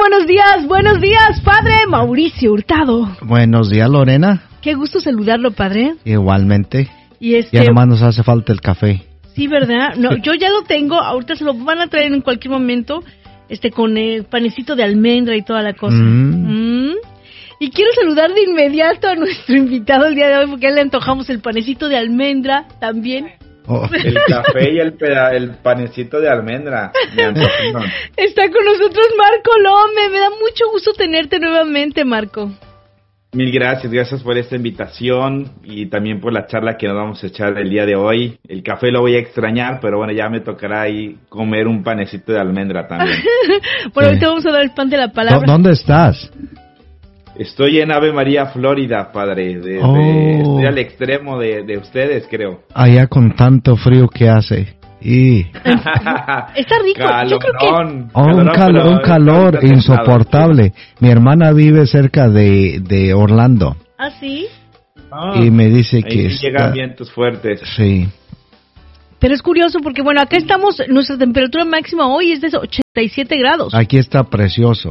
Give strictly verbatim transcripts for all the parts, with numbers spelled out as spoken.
buenos días, buenos días, padre Mauricio Hurtado. Buenos días, Lorena. Qué gusto saludarlo, padre. Igualmente. Y este... Ya nomás nos hace falta el café. Sí, ¿verdad? No, yo ya lo tengo, ahorita se lo van a traer en cualquier momento, este, con el panecito de almendra y toda la cosa. Mm. Mm. Y quiero saludar de inmediato a nuestro invitado el día de hoy, porque a él le antojamos el panecito de almendra también. Oh. El café y el, peda- el panecito de almendra. Está con nosotros Marco Lome. Me da mucho gusto tenerte nuevamente, Marco. Mil gracias, gracias por esta invitación y también por la charla que nos vamos a echar el día de hoy. El café lo voy a extrañar, pero bueno, ya me tocará ahí comer un panecito de almendra también. Bueno, sí. Ahorita vamos a dar el pan de la palabra. ¿Dónde estás? Estoy en Ave María, Florida, padre. De, oh. de, estoy al extremo de, de ustedes, creo. Allá con tanto frío que hace. Y... Está rico. Calorón, yo creo que... Oh, un calor, un calor insoportable. Sí. Mi hermana vive cerca de, de Orlando. ¿Ah, sí? Ah, y me dice que ahí está... llegan vientos fuertes. Sí. Pero es curioso porque, bueno, acá estamos, nuestra temperatura máxima hoy es de ochenta y siete grados. Aquí está precioso.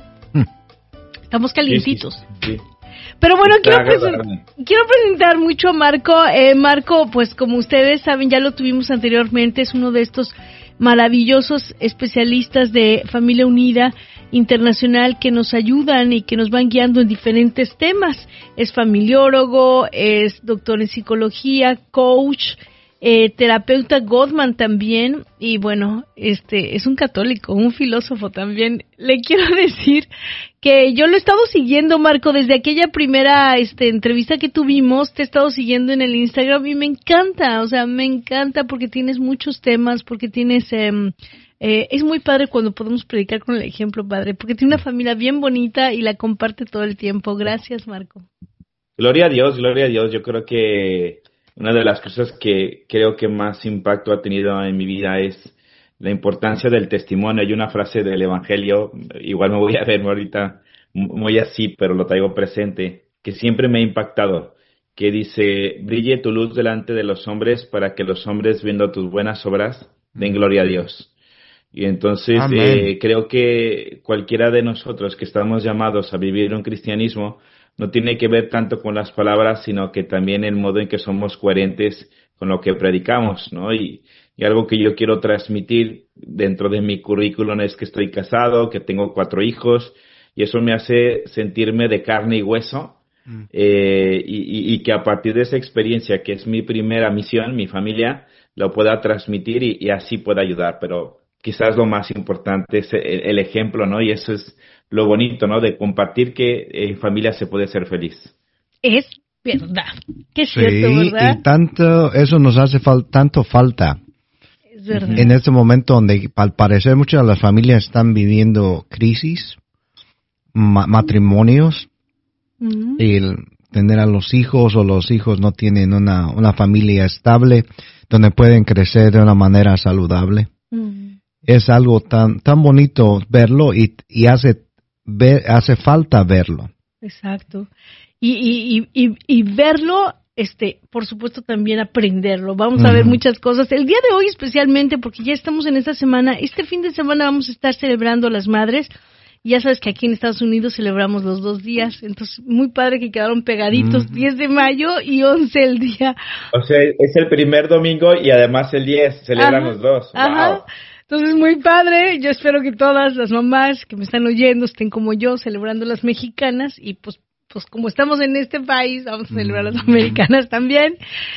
Estamos calientitos. Sí, sí, sí. Pero bueno, quiero, presen- quiero presentar mucho a Marco. Eh, Marco, pues como ustedes saben, ya lo tuvimos anteriormente, es uno de estos maravillosos especialistas de Familia Unida Internacional que nos ayudan y que nos van guiando en diferentes temas. Es familiólogo, es doctor en psicología, coach, eh, terapeuta Gottman también, y bueno, este es un católico, un filósofo también. Le quiero decir que yo lo he estado siguiendo, Marco, desde aquella primera este entrevista que tuvimos. Te he estado siguiendo en el Instagram y me encanta, o sea, me encanta porque tienes muchos temas, porque tienes... Eh, eh, es muy padre cuando podemos predicar con el ejemplo, padre, porque tiene una familia bien bonita y la comparte todo el tiempo. Gracias, Marco. Gloria a Dios, gloria a Dios. Yo creo que una de las cosas que creo que más impacto ha tenido en mi vida es la importancia del testimonio. Hay una frase del Evangelio, igual me voy a ver ahorita muy así, pero lo traigo presente, que siempre me ha impactado, que dice: brille tu luz delante de los hombres para que los hombres, viendo tus buenas obras, den gloria a Dios. Y entonces eh, creo que cualquiera de nosotros que estamos llamados a vivir un cristianismo no tiene que ver tanto con las palabras, sino que también el modo en que somos coherentes con lo que predicamos, ¿no? Y, y algo que yo quiero transmitir dentro de mi currículum es que estoy casado, que tengo cuatro hijos, y eso me hace sentirme de carne y hueso, mm. eh, y, y, y que a partir de esa experiencia, que es mi primera misión, mi familia, lo pueda transmitir y, y así pueda ayudar. Pero quizás lo más importante es el, el ejemplo, ¿no? Y eso es lo bonito, ¿no? De compartir que en familia se puede ser feliz. Es verdad. Qué sí, cierto, ¿verdad? Y tanto, eso nos hace fal- tanto falta. Es verdad. En este momento donde al parecer muchas de las familias están viviendo crisis, ma- matrimonios, uh-huh. y el tener a los hijos o los hijos no tienen una, una familia estable donde pueden crecer de una manera saludable. Uh-huh. Es algo tan, tan bonito verlo y, y hace Ver, hace falta verlo. Exacto. Y, y, y, y verlo, este, por supuesto también aprenderlo. Vamos uh-huh. a ver muchas cosas. El día de hoy especialmente, porque ya estamos en esta semana, este fin de semana vamos a estar celebrando a las madres. Y ya sabes que aquí en Estados Unidos celebramos los dos días. Entonces, muy padre que quedaron pegaditos, uh-huh. diez de mayo y once el día. O sea, es el primer domingo y además el diez, celebran ajá, los dos. Ajá. Wow. Entonces, muy padre. Yo espero que todas las mamás que me están oyendo estén como yo, celebrando las mexicanas. Y pues, pues como estamos en este país, vamos a celebrar las americanas también.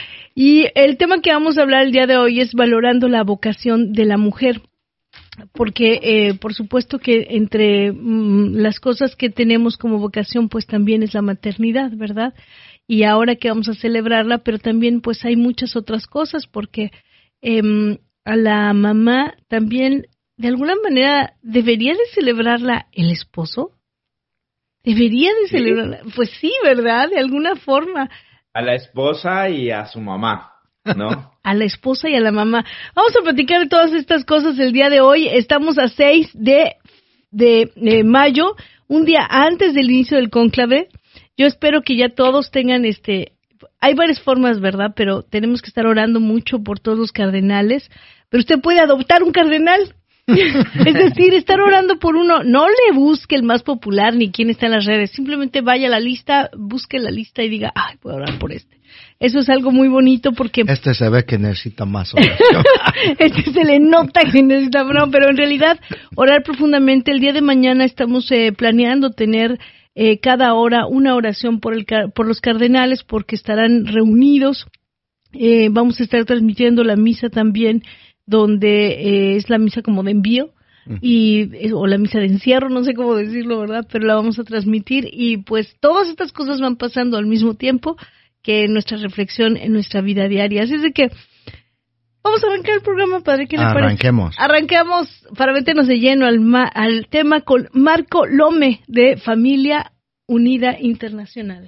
Y el tema que vamos a hablar el día de hoy es valorando la vocación de la mujer. Porque, eh, por supuesto que entre mm, las cosas que tenemos como vocación, pues también es la maternidad, ¿verdad? Y ahora que vamos a celebrarla, pero también pues hay muchas otras cosas, porque... Eh, a la mamá también, de alguna manera, ¿debería de celebrarla el esposo? ¿Debería de ¿Sí? celebrarla? Pues sí, ¿verdad? De alguna forma. A la esposa y a su mamá, ¿no? A la esposa y a la mamá. Vamos a platicar de todas estas cosas el día de hoy. Estamos a seis de, de, de mayo, un día antes del inicio del cónclave. Yo espero que ya todos tengan este... Hay varias formas, ¿verdad? Pero tenemos que estar orando mucho por todos los cardenales. Pero usted puede adoptar un cardenal. Es decir, estar orando por uno, no le busque el más popular ni quién está en las redes, simplemente vaya a la lista, busque la lista y diga, ay, voy a orar por este. Eso es algo muy bonito porque... Este se ve que necesita más oración. Este se le nota que necesita, no, pero en realidad orar profundamente. El día de mañana estamos eh, planeando tener eh, cada hora una oración por, el, por los cardenales porque estarán reunidos. Eh, vamos a estar transmitiendo la misa también, donde eh, es la misa como de envío. Y o la misa de encierro, no sé cómo decirlo, ¿verdad? Pero la vamos a transmitir y pues todas estas cosas van pasando al mismo tiempo que nuestra reflexión en nuestra vida diaria. Así es de que vamos a arrancar el programa, padre. ¿Qué le parece? Arranquemos. Arranquemos para meternos de lleno al, ma- al tema con Marco Lome de Familia Unida Internacional.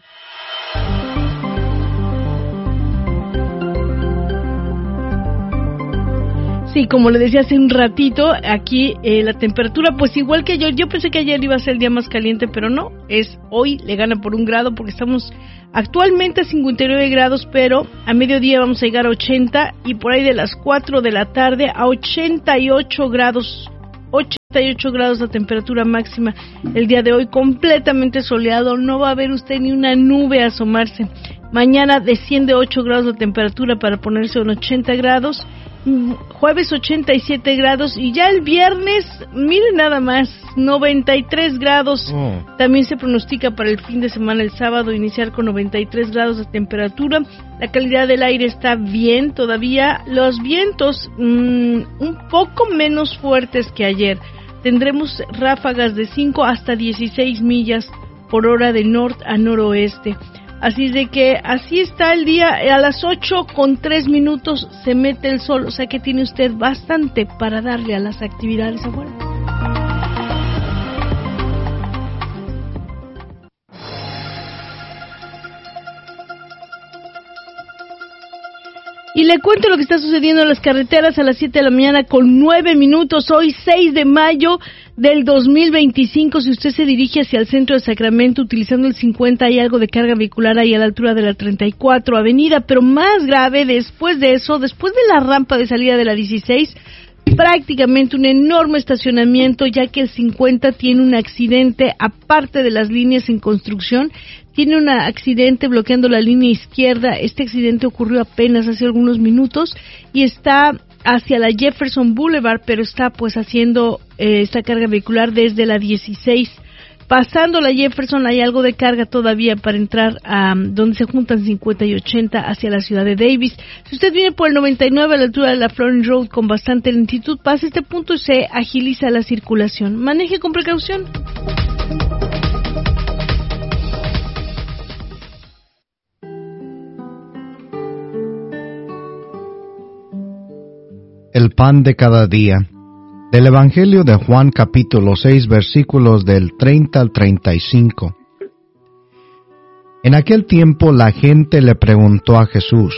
Sí, como le decía hace un ratito, aquí eh, la temperatura, pues igual que ayer, yo pensé que ayer iba a ser el día más caliente, pero no, es hoy, le gana por un grado porque estamos actualmente a cincuenta y nueve grados, pero a mediodía vamos a llegar a ochenta y por ahí de las cuatro de la tarde a ochenta y ocho grados, ochenta y ocho grados la temperatura máxima el día de hoy, completamente soleado, no va a ver usted ni una nube asomarse. Mañana desciende ocho grados la temperatura para ponerse en ochenta grados. Jueves ochenta y siete grados y ya el viernes, miren nada más, noventa y tres grados. Oh. También se pronostica para el fin de semana, el sábado, iniciar con noventa y tres grados de temperatura. La calidad del aire está bien todavía. Los vientos mmm, un poco menos fuertes que ayer. Tendremos ráfagas de cinco hasta dieciséis millas por hora de norte a noroeste. Así es de que así está el día, a las ocho con tres minutos se mete el sol, o sea que tiene usted bastante para darle a las actividades afuera. Y le cuento lo que está sucediendo en las carreteras a las siete de la mañana con nueve minutos, hoy seis de mayo del dos mil veinticinco. Si usted se dirige hacia el centro de Sacramento utilizando el cincuenta, hay algo de carga vehicular ahí a la altura de la treinta y cuatro avenida, pero más grave después de eso, después de la rampa de salida de la dieciséis, prácticamente un enorme estacionamiento, ya que el cincuenta tiene un accidente, aparte de las líneas en construcción, tiene un accidente bloqueando la línea izquierda. Este accidente ocurrió apenas hace algunos minutos y está hacia la Jefferson Boulevard, pero está pues haciendo eh, esta carga vehicular desde la dieciséis. Pasando la Jefferson hay algo de carga todavía para entrar a um, donde se juntan cincuenta y ochenta hacia la ciudad de Davis. Si usted viene por el noventa y nueve a la altura de la Florence Road con bastante lentitud, pasa este punto y se agiliza la circulación. Maneje con precaución. El pan de cada día. Del Evangelio de Juan capítulo seis versículos del treinta al treinta y cinco. En aquel tiempo la gente le preguntó a Jesús: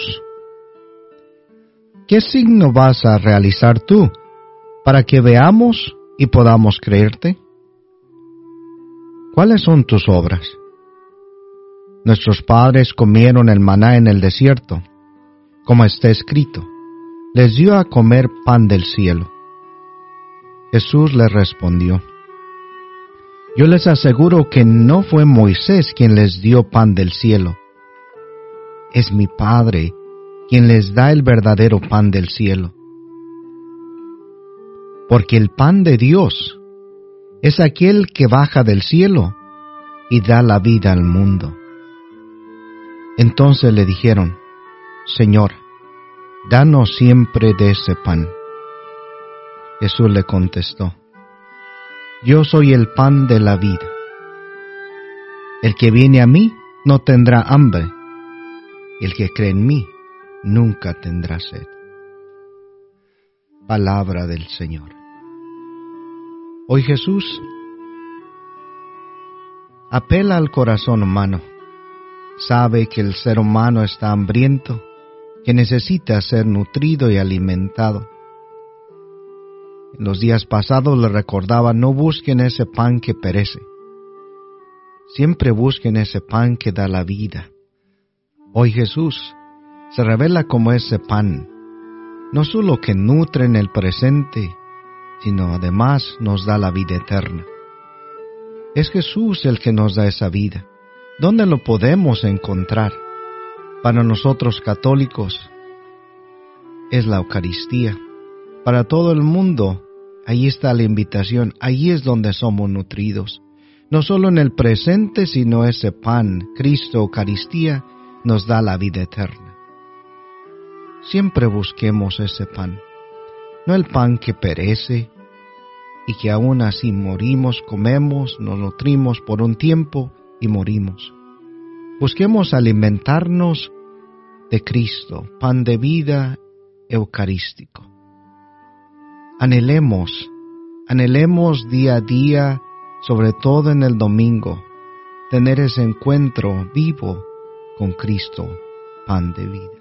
¿qué signo vas a realizar tú para que veamos y podamos creerte? ¿Cuáles son tus obras? Nuestros padres comieron el maná en el desierto, como está escrito, les dio a comer pan del cielo. Jesús les respondió: yo les aseguro que no fue Moisés quien les dio pan del cielo. Es mi Padre quien les da el verdadero pan del cielo. Porque el pan de Dios es aquel que baja del cielo y da la vida al mundo. Entonces le dijeron: Señor, danos siempre de ese pan. Jesús le contestó: yo soy el pan de la vida. El que viene a mí no tendrá hambre, y el que cree en mí nunca tendrá sed. Palabra del Señor. Hoy Jesús apela al corazón humano. Sabe que el ser humano está hambriento, que necesita ser nutrido y alimentado. En los días pasados le recordaba: no busquen ese pan que perece. Siempre busquen ese pan que da la vida. Hoy Jesús se revela como ese pan, no solo que nutre en el presente, sino además nos da la vida eterna. Es Jesús el que nos da esa vida. ¿Dónde lo podemos encontrar? Para nosotros católicos es la Eucaristía. Para todo el mundo, ahí está la invitación, ahí es donde somos nutridos. No solo en el presente, sino ese pan, Cristo, Eucaristía, nos da la vida eterna. Siempre busquemos ese pan, no el pan que perece y que aún así morimos, comemos, nos nutrimos por un tiempo y morimos. Busquemos alimentarnos de Cristo, pan de vida eucarístico. Anhelemos, anhelemos día a día, sobre todo en el domingo, tener ese encuentro vivo con Cristo, pan de vida.